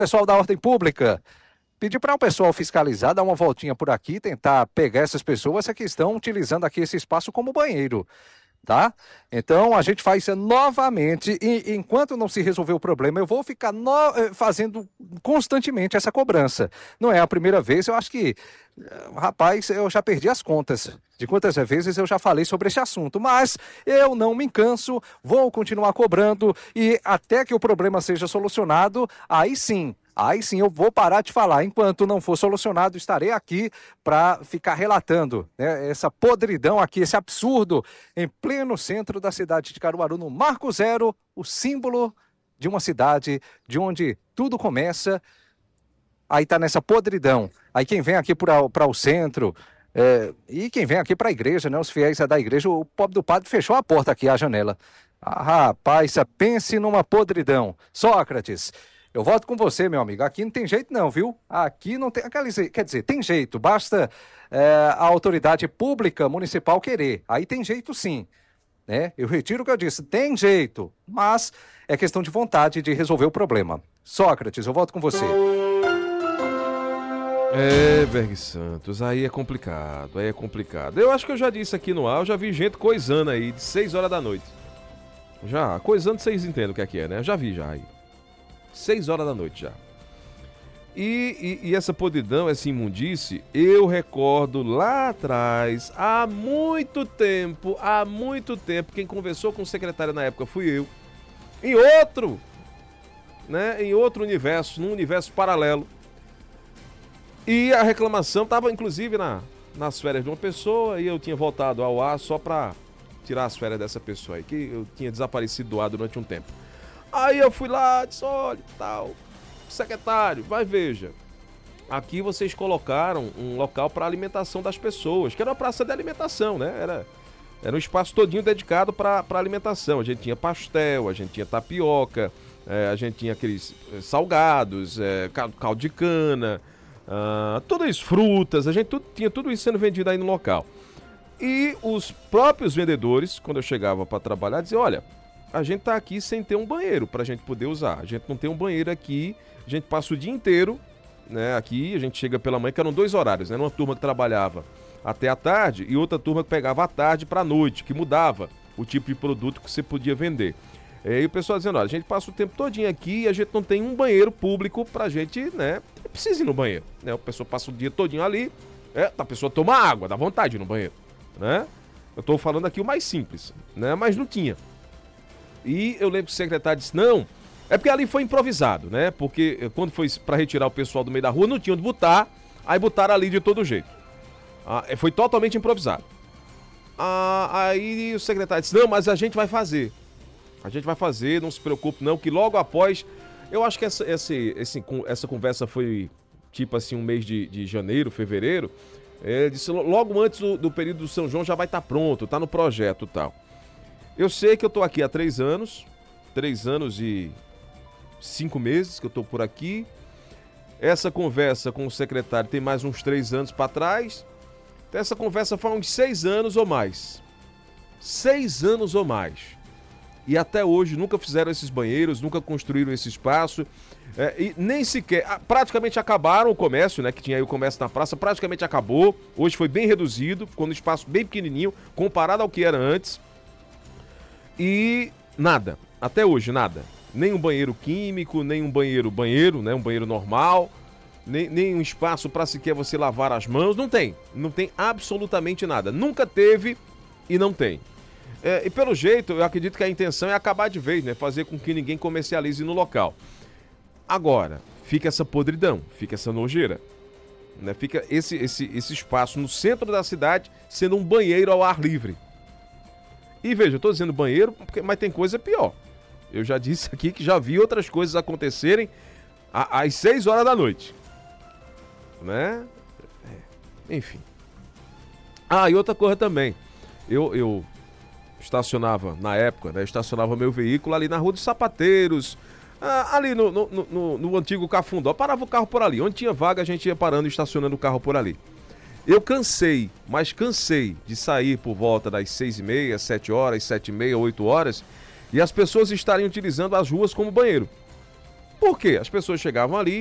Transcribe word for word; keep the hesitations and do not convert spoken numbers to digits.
Pessoal da ordem pública, pedir para o pessoal fiscalizar, dar uma voltinha por aqui, tentar pegar essas pessoas que estão utilizando aqui esse espaço como banheiro, tá? Então a gente faz isso novamente e enquanto não se resolver o problema, eu vou ficar no... fazendo constantemente essa cobrança. Não é a primeira vez, eu acho que, rapaz, eu já perdi as contas de quantas vezes eu já falei sobre esse assunto, mas eu não me canso, vou continuar cobrando e até que o problema seja solucionado, aí sim. Aí sim eu vou parar de falar. Enquanto não for solucionado, estarei aqui para ficar relatando, né, essa podridão aqui, esse absurdo, em pleno centro da cidade de Caruaru, no Marco Zero, o símbolo de uma cidade de onde tudo começa. Aí tá nessa podridão. Aí quem vem aqui para o centro, é, e quem vem aqui para a igreja, né, os fiéis da igreja, o pobre do padre fechou a porta aqui, a janela. Ah, rapaz, pense numa podridão. Sócrates, eu volto com você, meu amigo. Aqui não tem jeito não, viu? Aqui não tem... Quer dizer, tem jeito. Basta é, a autoridade pública municipal querer. Aí tem jeito sim. Né? Eu retiro o que eu disse. Tem jeito. Mas é questão de vontade de resolver o problema. Sócrates, eu volto com você. É, Berg Santos, aí é complicado, aí é complicado. Eu acho que eu já disse aqui no ar, eu já vi gente coisando aí de seis horas da noite. Já, coisando vocês entendem o que é que é, né? Eu já vi já aí. seis horas da noite já. E, e, e essa podridão, essa imundície, eu recordo lá atrás, há muito tempo, há muito tempo, quem conversou com o secretário na época fui eu. Em outro, né? Em outro universo, num universo paralelo. E a reclamação estava, inclusive, na, nas férias de uma pessoa, e eu tinha voltado ao ar só para tirar as férias dessa pessoa aí, que eu tinha desaparecido do ar durante um tempo. Aí eu fui lá, disse, olha, tal, secretário, vai, veja, aqui vocês colocaram um local para alimentação das pessoas, que era uma praça de alimentação, né? Era, era um espaço todinho dedicado para alimentação. A gente tinha pastel, a gente tinha tapioca, é, a gente tinha aqueles salgados, é, caldo de cana... Uh, tudo isso, frutas, a gente tudo, tinha tudo isso sendo vendido aí no local. E os próprios vendedores, quando eu chegava para trabalhar, diziam, olha, a gente tá aqui sem ter um banheiro pra gente poder usar. A gente não tem um banheiro aqui, a gente passa o dia inteiro, né, aqui, a gente chega pela manhã, que eram dois horários, né, uma turma que trabalhava até a tarde e outra turma que pegava a tarde pra noite, que mudava o tipo de produto que você podia vender. E o pessoal dizendo, olha, a gente passa o tempo todinho aqui e a gente não tem um banheiro público pra gente, né, precisa ir no banheiro, né, a pessoa passa o dia todinho ali, é, a pessoa toma água, dá vontade de ir no banheiro, né, eu tô falando aqui o mais simples, né, mas não tinha. E eu lembro que o secretário disse, não, é porque ali foi improvisado, né, porque quando foi pra retirar o pessoal do meio da rua, não tinha onde botar, aí botaram ali de todo jeito, ah, foi totalmente improvisado. Ah, aí o secretário disse, não, mas a gente vai fazer. A gente vai fazer, não se preocupe não, que logo após... Eu acho que essa, essa, essa, essa conversa foi tipo assim um mês de, de janeiro, fevereiro. Ele disse, logo antes do, do período do São João já vai estar pronto, tá no projeto e tal. Eu sei que eu tô aqui há três anos, três anos e cinco meses que eu tô por aqui. Essa conversa com o secretário tem mais uns três anos para trás. Então essa conversa foi uns seis anos ou mais. Seis anos ou mais. E até hoje nunca fizeram esses banheiros, nunca construíram esse espaço, é, e nem sequer, praticamente acabaram o comércio, né, que tinha aí o comércio na praça, praticamente acabou, hoje foi bem reduzido, ficou num espaço bem pequenininho, comparado ao que era antes, e nada, até hoje nada, nem um banheiro químico, nem um banheiro banheiro, né, um banheiro normal, nem, nem um espaço para sequer você lavar as mãos, não tem, não tem absolutamente nada, nunca teve e não tem. É, e pelo jeito, eu acredito que a intenção é acabar de vez, né? Fazer com que ninguém comercialize no local. Agora, fica essa podridão, fica essa nojeira, né? Fica esse, esse, esse espaço no centro da cidade sendo um banheiro ao ar livre. E veja, eu tô dizendo banheiro, porque, mas tem coisa pior. Eu já disse aqui que já vi outras coisas acontecerem a, às seis horas da noite. Né? É, enfim. Ah, e outra coisa também. Eu... eu estacionava, na época, né, estacionava meu veículo ali na Rua dos Sapateiros, ah, ali no, no, no, no antigo Cafundó, parava o carro por ali, onde tinha vaga a gente ia parando e estacionando o carro por ali. Eu cansei, mas cansei de sair por volta das seis e meia, sete horas, sete e meia, oito horas, e as pessoas estarem utilizando as ruas como banheiro. Por quê? As pessoas chegavam ali,